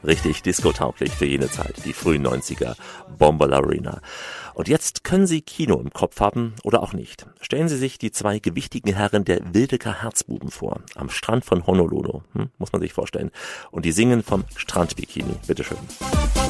richtig discotauglich für jene Zeit, die frühen 90er, Bombalurina. Und jetzt können Sie Kino im Kopf haben oder auch nicht. Stellen Sie sich die zwei gewichtigen Herren der Wildecker Herzbuben vor, am Strand von Honolulu, muss man sich vorstellen. Und die singen vom Strandbikini. Bitteschön.